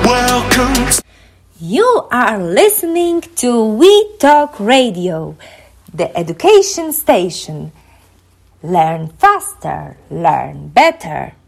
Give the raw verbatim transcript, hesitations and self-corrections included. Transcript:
Welcome. You are listening to We Talk Radio, the education station. Learn faster, learn better.